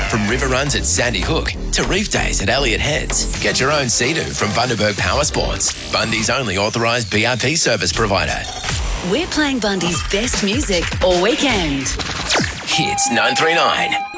From river runs at Sandy Hook to reef days at Elliott Heads. Get your own Sea-Doo from Bundaberg Power Sports, Bundy's only authorised BRP service provider. We're playing Bundy's best music all weekend. Hits 939.